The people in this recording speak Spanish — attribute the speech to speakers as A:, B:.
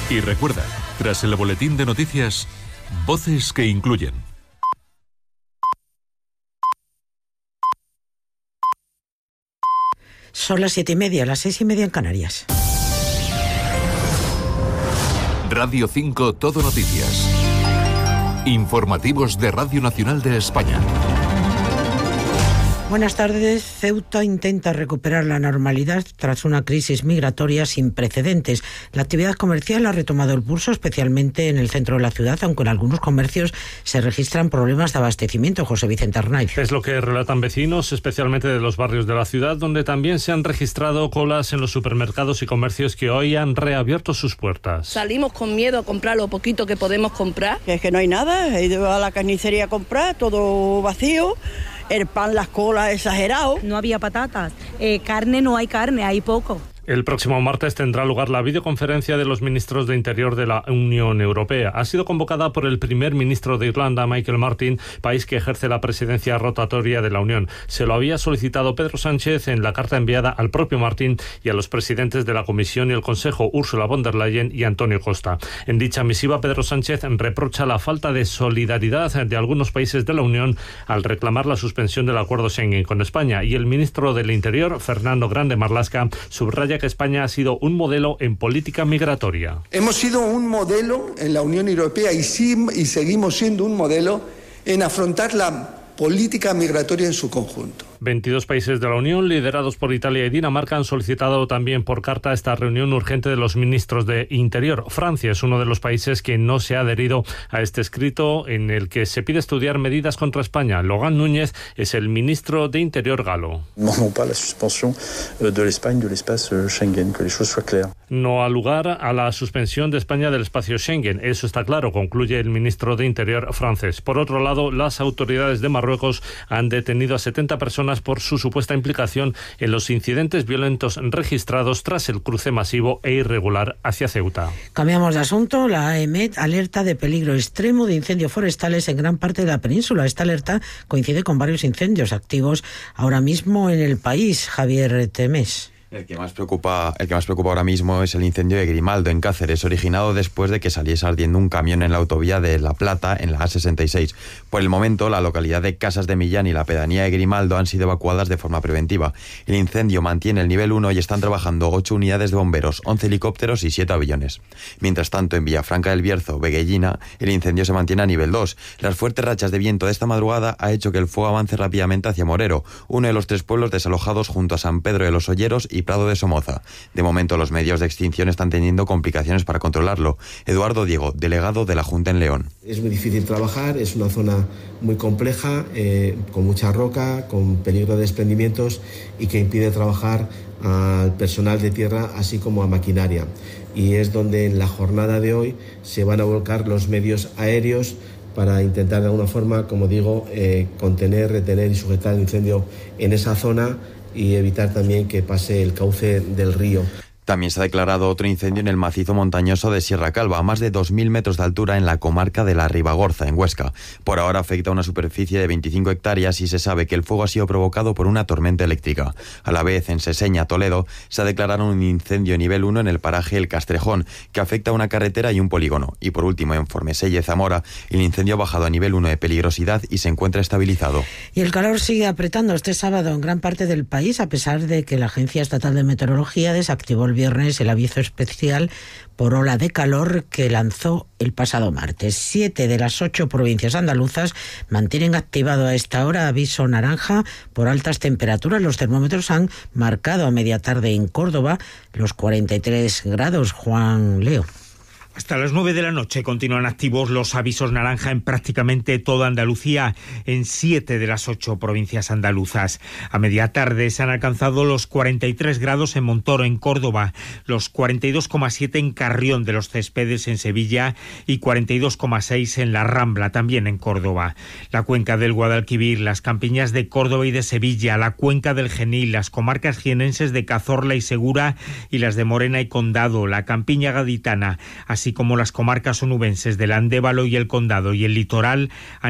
A: Y recuerda, tras el boletín de noticias, voces que incluyen.
B: Son las 7:30, las 6:30 en Canarias.
A: Radio 5 Todo Noticias. Informativos de Radio Nacional de España.
B: Buenas tardes. Ceuta intenta recuperar la normalidad tras una crisis migratoria sin precedentes. La actividad comercial ha retomado el pulso, especialmente en el centro de la ciudad, aunque en algunos comercios se registran problemas de abastecimiento. José Vicente Arnaiz.
C: Es lo que relatan vecinos, especialmente de los barrios de la ciudad, donde también se han registrado colas en los supermercados y comercios que hoy han reabierto sus puertas.
D: Salimos con miedo a comprar lo poquito que podemos comprar.
E: Es que no hay nada, he ido a la carnicería a comprar, todo vacío. El pan, las colas, exagerado.
F: No había patatas, carne no hay carne, hay poco.
C: El próximo martes tendrá lugar la videoconferencia de los ministros de Interior de la Unión Europea. Ha sido convocada por el primer ministro de Irlanda, Michael Martin, país que ejerce la presidencia rotatoria de la Unión. Se lo había solicitado Pedro Sánchez en la carta enviada al propio Martin y a los presidentes de la Comisión y el Consejo, Ursula von der Leyen y Antonio Costa. En dicha misiva, Pedro Sánchez reprocha la falta de solidaridad de algunos países de la Unión al reclamar la suspensión del acuerdo Schengen con España, y el ministro del Interior, Fernando Grande Marlaska, subraya que España ha sido un modelo en política migratoria.
G: Hemos sido un modelo en la Unión Europea y seguimos siendo un modelo en afrontar la política migratoria en su conjunto.
C: 22 países de la Unión, liderados por Italia y Dinamarca, han solicitado también por carta esta reunión urgente de los ministros de Interior. Francia es uno de los países que no se ha adherido a este escrito en el que se pide estudiar medidas contra España. Logan Núñez es el ministro de Interior galo. No ha lugar a la suspensión de España del espacio Schengen. Eso está claro, concluye el ministro de Interior francés. Por otro lado, las autoridades de Marruecos han detenido a 70 personas por su supuesta implicación en los incidentes violentos registrados tras el cruce masivo e irregular hacia Ceuta.
B: Cambiamos de asunto. La AEMET alerta de peligro extremo de incendios forestales en gran parte de la península. Esta alerta coincide con varios incendios activos ahora mismo en el país. Javier Temés.
H: El que más preocupa ahora mismo es el incendio de Grimaldo, en Cáceres, originado después de que saliese ardiendo un camión en la autovía de La Plata, en la A66. Por el momento, la localidad de Casas de Millán y la pedanía de Grimaldo han sido evacuadas de forma preventiva. El incendio mantiene el nivel 1 y están trabajando 8 unidades de bomberos, 11 helicópteros y 7 aviones. Mientras tanto, en Villafranca del Bierzo, Veguellina, el incendio se mantiene a nivel 2. Las fuertes rachas de viento de esta madrugada ha hecho que el fuego avance rápidamente hacia Morero, uno de los 3 pueblos desalojados junto a San Pedro de los Olleros y Prado de Somoza. De momento, los medios de extinción están teniendo complicaciones para controlarlo. Eduardo Diego, delegado de la Junta en León.
I: Es muy difícil trabajar, es una zona muy compleja, con mucha roca, con peligro de desprendimientos y que impide trabajar al personal de tierra así como a maquinaria. Y es donde en la jornada de hoy se van a volcar los medios aéreos para intentar de alguna forma, como digo, contener, retener y sujetar el incendio en esa zona y evitar también que pase el cauce del río.
H: También se ha declarado otro incendio en el macizo montañoso de Sierra Calva, a más de 2.000 metros de altura en la comarca de la Ribagorza, en Huesca. Por ahora afecta a una superficie de 25 hectáreas y se sabe que el fuego ha sido provocado por una tormenta eléctrica. A la vez, en Seseña, Toledo, se ha declarado un incendio nivel 1 en el paraje El Castrejón, que afecta a una carretera y un polígono. Y por último, en Formeselle, Zamora, el incendio ha bajado a nivel 1 de peligrosidad y se encuentra estabilizado.
B: Y el calor sigue apretando este sábado en gran parte del país, a pesar de que la Agencia Estatal de Meteorología desactivó el viernes el aviso especial por ola de calor que lanzó el pasado martes. 7 de las 8 provincias andaluzas mantienen activado a esta hora aviso naranja por altas temperaturas. Los termómetros han marcado a media tarde en Córdoba los 43 grados. Juan Leo.
J: Hasta las 9 de la noche continúan activos los avisos naranja en prácticamente toda Andalucía, en 7 de las 8 provincias andaluzas. A media tarde se han alcanzado los 43 grados en Montoro, en Córdoba, los 42,7 en Carrión de los Céspedes, en Sevilla, y 42,6 en La Rambla, también en Córdoba. La cuenca del Guadalquivir, las campiñas de Córdoba y de Sevilla, la cuenca del Genil, las comarcas jienenses de Cazorla y Segura y las de Morena y Condado, la campiña gaditana, así como las comarcas onubenses del Andévalo y el Condado y el litoral,